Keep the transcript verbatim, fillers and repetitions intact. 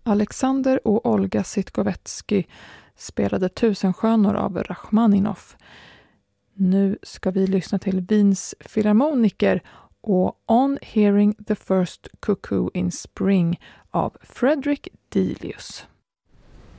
Alexander och Olga Sitkovetsky spelade Tusenstjärnor av Rachmaninoff. Nu ska vi lyssna till Wiens filharmoniker och On Hearing the First Cuckoo in Spring av Frederick Delius.